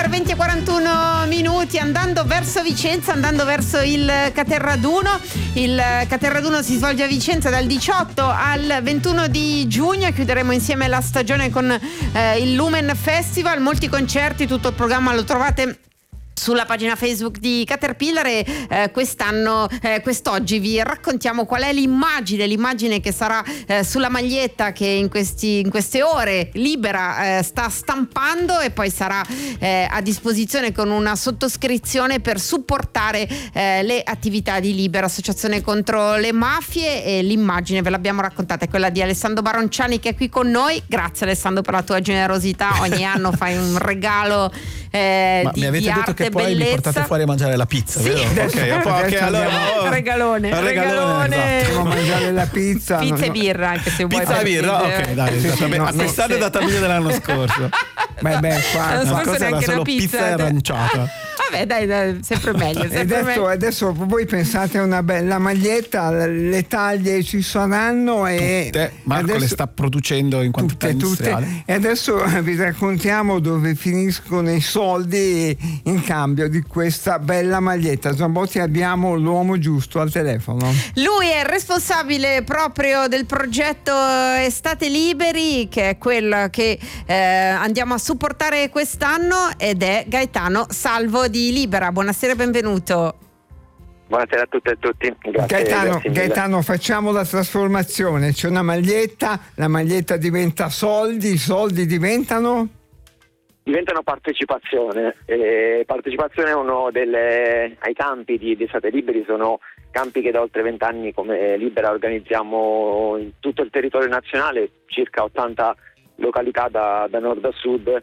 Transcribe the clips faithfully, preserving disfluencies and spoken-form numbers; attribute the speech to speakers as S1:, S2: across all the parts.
S1: venti e quarantuno minuti, andando verso Vicenza, andando verso il Caterraduno. Il Caterraduno si svolge a Vicenza dal diciotto al ventuno di giugno. Chiuderemo insieme la stagione con eh, il Lumen Festival, molti concerti, tutto il programma lo trovate sulla pagina Facebook di Caterpillar. E eh, quest'anno, eh, quest'oggi vi raccontiamo qual è l'immagine, l'immagine che sarà eh, sulla maglietta che in, questi, in queste ore Libera eh, sta stampando, e poi sarà eh, a disposizione con una sottoscrizione per supportare eh, le attività di Libera, associazione contro le mafie. E l'immagine ve l'abbiamo raccontata, è quella di Alessandro Baronciani, che è qui con noi. Grazie Alessandro per la tua generosità, ogni anno fai un regalo eh,
S2: Ma
S1: di,
S2: mi avete
S1: di
S2: detto
S1: arte
S2: che
S1: e
S2: poi
S1: bellezza.
S2: mi portate fuori a mangiare la pizza,
S1: sì,
S2: vero? Ok, okay, allora, oh,
S1: regalone,
S2: regalone,
S1: regalone.
S2: esatto.
S3: Andiamo a mangiare la pizza.
S1: Pizza
S3: no,
S1: e
S3: no.
S1: birra, anche se vuoi.
S2: Pizza e birra, ok, dai,
S3: Sì, sì,
S2: vabbè,
S3: no,
S2: acquistate
S1: sì,
S2: da
S1: sì.
S2: Tamino dell'anno scorso.
S3: Beh, beh, qua,
S1: L'anno
S2: Ma
S1: scorso
S2: cosa era
S1: neanche
S2: solo
S1: una pizza.
S2: pizza aranciata?
S1: Vabbè, dai, dai, sempre meglio,
S3: E
S1: sempre
S3: adesso,
S1: meglio.
S3: adesso voi pensate a una bella maglietta, le taglie ci saranno e
S2: Tutte. Marco
S3: adesso,
S2: le sta producendo in quantità
S3: tutte,
S2: industriale.
S3: tutte. E adesso vi raccontiamo dove finiscono i soldi in cambio di questa bella maglietta. Zambotti, abbiamo l'uomo giusto al telefono.
S1: Lui è responsabile proprio del progetto Estate Liberi, che è quello che eh, andiamo a supportare quest'anno, ed è Gaetano Salvo di Libera. Buonasera e benvenuto.
S4: Buonasera a tutte e a tutti. Grazie,
S3: Gaetano,
S4: grazie mille.
S3: Gaetano, facciamo la trasformazione. C'è una maglietta, la maglietta diventa soldi, i soldi diventano?
S4: Diventano partecipazione. Eh, partecipazione è uno delle ai campi di, di Estate Liberi, sono campi che da oltre vent'anni come Libera organizziamo in tutto il territorio nazionale, circa ottanta località da, da nord a sud,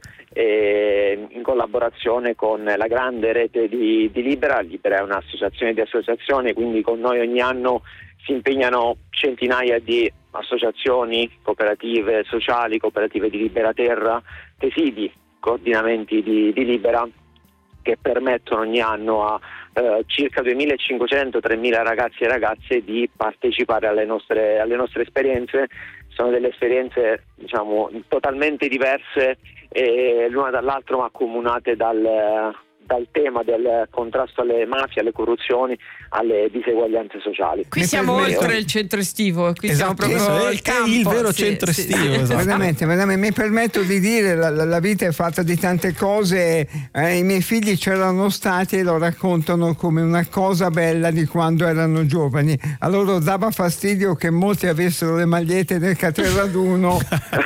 S4: eh, in collaborazione con la grande rete di, di Libera. Libera è un'associazione di associazioni, quindi con noi ogni anno si impegnano centinaia di associazioni, cooperative sociali, cooperative di Libera Terra, presidi, coordinamenti di, di Libera, che permettono ogni anno a eh, circa duemilacinquecento tremila ragazzi e ragazze di partecipare alle nostre, alle nostre esperienze. Sono delle esperienze, diciamo, totalmente diverse eh, l'una dall'altra, ma accomunate dal, dal tema del contrasto alle mafie, alle corruzioni, alle diseguaglianze sociali.
S1: Qui
S3: Mi
S1: siamo
S3: permetto-
S1: oltre il centro estivo, qui
S2: Esatto,
S1: siamo proprio
S2: questo è
S1: il
S2: il-
S1: campo.
S2: il vero
S1: sì,
S2: centro
S1: sì,
S2: estivo,
S1: sì.
S2: esatto.
S3: Veramente, veramente, mi permetto di dire, la, la, la vita è fatta di tante cose, eh, i miei figli c'erano stati e lo raccontano come una cosa bella di quando erano giovani. A loro dava fastidio che molti avessero le magliette del Caterraduno,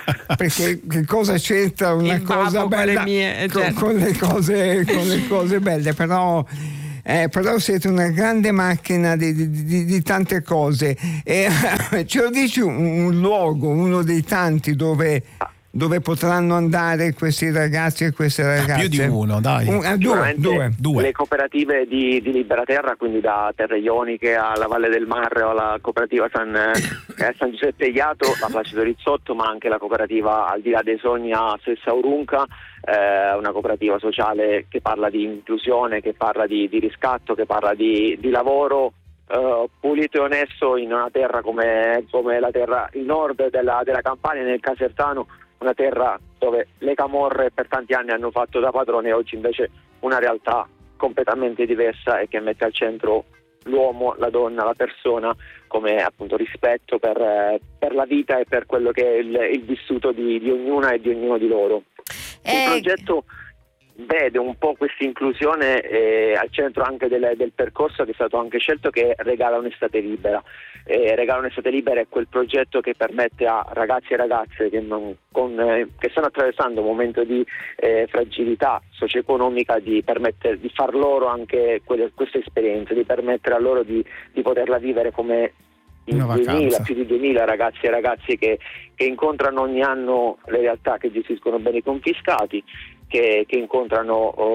S3: perché che cosa c'entra una
S1: Il babbo
S3: cosa
S1: con le
S3: bella
S1: mie,
S3: con,
S1: certo.
S3: con le cose, con le cose belle, però... Eh, però siete una grande macchina di, di, di, di tante cose. E, ce lo dici un, un luogo, uno dei tanti dove, dove potranno andare questi ragazzi e queste ragazze?
S2: Più di uno, dai.
S3: Un, eh, due,
S4: Sicuramente
S3: due.
S2: Due.
S4: Le cooperative di, di Libera Terra, quindi da Terre Ioniche alla Valle del Mare o alla cooperativa San, eh, San Giuseppe Iato, la Placido Rizzotto, ma anche la cooperativa Al di là dei sogni a Sessa Urunca, eh, una cooperativa sociale che parla di inclusione, che parla di, di riscatto, che parla di, di lavoro eh, pulito e onesto in una terra come, come la terra, il nord della, della Campania, nel Casertano, una terra dove le camorre per tanti anni hanno fatto da padrone, e oggi invece una realtà completamente diversa e che mette al centro l'uomo, la donna, la persona come appunto rispetto per, eh, per la vita e per quello che è il, il vissuto di, di ognuna e di ognuno di loro. Il
S1: Eh,
S4: progetto vede un po' questa inclusione eh, al centro anche del, del percorso che è stato anche scelto, che regala un'estate libera. Eh, regala un'estate libera è quel progetto che permette a ragazzi e ragazze che, non, con, eh, che stanno attraversando un momento di eh, fragilità socio-economica di permettere di far loro anche quelle, queste esperienze, di permettere a loro di, di poterla vivere come in
S2: Una vacanza.
S4: duemila, più di duemila ragazzi e ragazze che, che incontrano ogni anno le realtà che gestiscono beni confiscati, che, che incontrano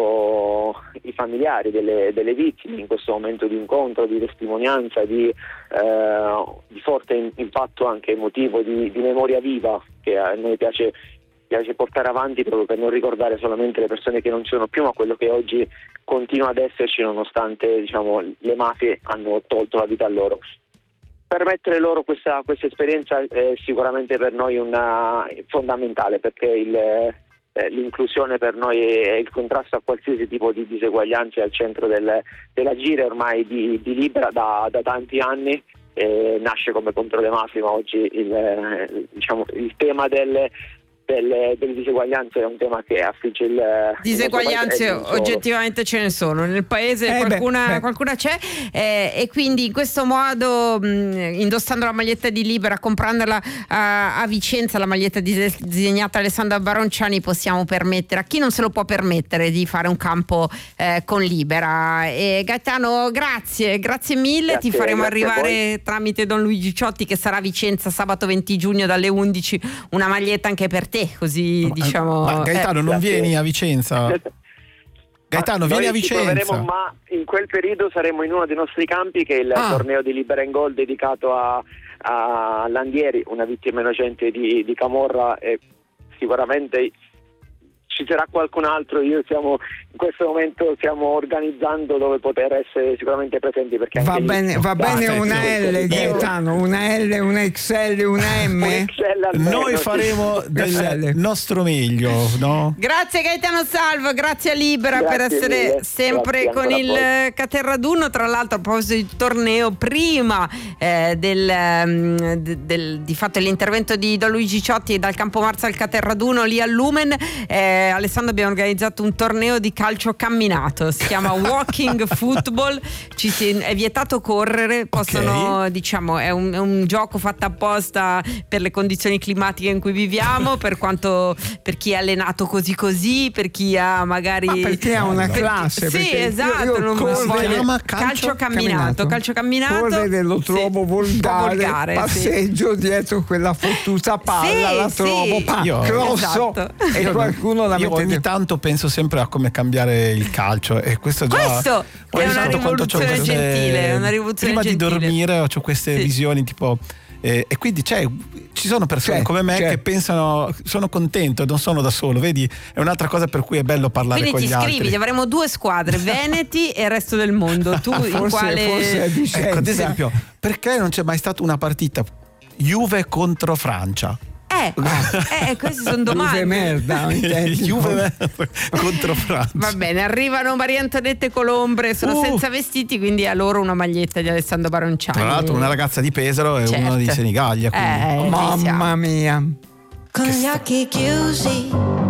S4: oh, i familiari delle, delle vittime in questo momento di incontro, di testimonianza, di, eh, di forte impatto anche emotivo, di, di memoria viva che a noi piace, piace portare avanti proprio per non ricordare solamente le persone che non ci sono più, ma quello che oggi continua ad esserci nonostante, diciamo, le mafie hanno tolto la vita a loro. Permettere loro questa, questa esperienza è sicuramente per noi una, fondamentale, perché il, eh, l'inclusione per noi e il contrasto a qualsiasi tipo di diseguaglianza è al centro del, dell'agire ormai di, di Libera da, da tanti anni. Eh, nasce come contro le mafie, ma oggi il, eh, diciamo, il tema delle, delle, delle diseguaglianze è un tema che affligge il
S1: diseguaglianze
S4: il
S1: oggettivamente ce ne sono nel paese,
S3: eh
S1: qualcuna,
S3: beh, beh.
S1: qualcuna c'è, eh, e quindi in questo modo mh, indossando la maglietta di Libera, comprandola a, a Vicenza, la maglietta dis- disegnata Alessandra Baronciani, possiamo permettere a chi non se lo può permettere di fare un campo eh, con Libera. E Gaetano, grazie grazie mille,
S4: Grazie,
S1: ti faremo
S4: grazie a
S1: arrivare tramite Don Luigi Ciotti, che sarà a Vicenza sabato venti giugno dalle undici, una maglietta anche per te, così diciamo.
S2: Ma Gaetano,
S1: eh,
S2: non
S4: grazie.
S2: vieni a Vicenza? Gaetano,
S4: Ma
S2: vieni
S4: noi
S2: a
S4: ci
S2: Vicenza.
S4: proveremo, ma in quel periodo saremo in uno dei nostri campi, che è il
S2: Ah.
S4: torneo di Libera and Goal dedicato a, a Landieri, una vittima innocente di, di Camorra, e sicuramente ci sarà qualcun altro. Io siamo in questo momento stiamo organizzando dove poter essere sicuramente presenti, perché
S3: Va
S4: anche lì-
S3: bene, va
S4: Dai,
S3: bene
S2: sì,
S3: una
S2: sì,
S3: L,
S2: sì.
S3: Gaetano, una L, una X L, una M.
S4: Un Excel almeno,
S2: Noi
S4: sì.
S2: faremo del
S3: Grazie.
S2: nostro meglio, no?
S1: Grazie Gaetano Salvo, grazie a Libera
S4: Grazie
S1: per essere
S4: mille.
S1: sempre
S4: Grazie
S1: con
S4: ancora
S1: il
S4: a voi.
S1: Caterraduno. Tra l'altro, a proposito di torneo, prima eh, del, ehm, de- del- di fatto l'intervento di Don Luigi Ciotti dal Campo Marzo al Caterraduno lì al Lumen, eh, Alessandro abbiamo organizzato un torneo di calcio camminato, si chiama Walking Football, ci si, è vietato correre, possono, diciamo, è un, è un gioco fatto apposta per le condizioni climatiche in cui viviamo, per quanto per chi è allenato così così, per chi ha magari
S3: Ma perché ha una
S1: per-
S3: classe?
S1: sì,
S3: Perché io-
S1: esatto,
S3: io
S1: non
S3: correre-
S1: voglio-
S2: chiama
S1: calcio,
S2: calcio
S1: camminato,
S3: camminato.
S1: calcio camminato.
S3: Correre lo
S1: Sì,
S3: trovo
S1: un po'
S3: volgare,
S1: volgare, sì.
S3: passeggio dietro quella fottuta palla,
S1: Sì,
S3: la
S1: sì.
S3: trovo, pa,
S2: Io-
S3: crosso,
S1: Esatto.
S3: e
S2: Io-
S3: qualcuno la
S2: io
S3: mette
S2: ogni
S3: dentro.
S2: tanto penso sempre a come cambiare il calcio, e questo già
S1: Questo
S2: Poi
S1: è una
S2: tanto quanto c'ho
S1: rivoluzione
S2: queste-
S1: gentile, una rivoluzione
S2: prima
S1: gentile.
S2: di dormire ho queste
S1: Sì.
S2: visioni tipo eh, e quindi c'è, ci sono persone
S3: C'è,
S2: come me
S3: c'è.
S2: che pensano sono contento e non sono da solo, vedi, è un'altra cosa per cui è bello parlare
S1: Quindi
S2: con
S1: ti
S2: gli
S1: iscrivi,
S2: altri.
S1: avremo due squadre, Veneti e il resto del mondo. Tu in
S3: Forse,
S1: quale
S3: forse è Vicenza.
S2: Ecco, ad esempio, perché non c'è mai stata una partita Juve contro Francia?
S1: Eh, eh, queste sono domande.
S3: Juve merda, intendi?
S2: Juve contro Francia.
S1: Va bene, arrivano Maria Antonietta e Colombre, sono
S2: Uh.
S1: senza vestiti, quindi a loro una maglietta di Alessandro Baronciani.
S2: Tra l'altro una ragazza di Pesaro e
S1: Certo.
S2: uno di Senigallia, quindi.
S1: Eh, lì siamo.
S3: Mamma mia.
S5: Con gli occhi chiusi